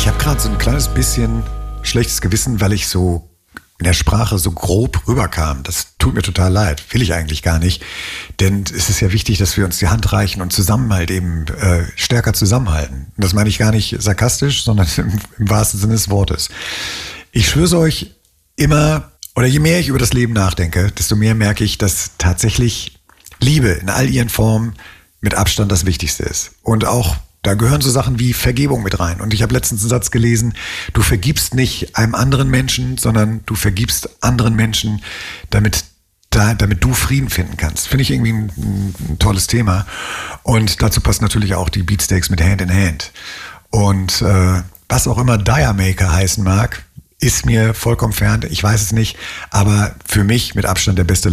Ich habe gerade so ein kleines bisschen schlechtes Gewissen, weil ich so in der Sprache so grob rüberkam. Das tut mir total leid. Will ich eigentlich gar nicht. Denn es ist ja wichtig, dass wir uns die Hand reichen und zusammen halt eben stärker zusammenhalten. Und das meine ich gar nicht sarkastisch, sondern im wahrsten Sinne des Wortes. Ich schwöre euch immer, oder je mehr ich über das Leben nachdenke, desto mehr merke ich, dass tatsächlich Liebe in all ihren Formen mit Abstand das Wichtigste ist. Und auch da gehören so Sachen wie Vergebung mit rein. Und ich habe letztens einen Satz gelesen, du vergibst nicht einem anderen Menschen, sondern du vergibst anderen Menschen, damit du Frieden finden kannst. Finde ich irgendwie ein tolles Thema. Und dazu passt natürlich auch die Beatsteaks mit Hand in Hand. Und was auch immer Diamaker heißen mag, ist mir vollkommen fern. Ich weiß es nicht. Aber für mich mit Abstand der beste